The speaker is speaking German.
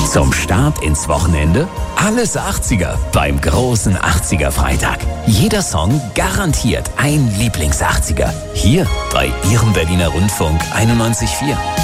Zum Start ins Wochenende alles 80er beim großen 80er Freitag. Jeder Song garantiert ein Lieblings-80er. Hier bei Ihrem Berliner Rundfunk 91.4.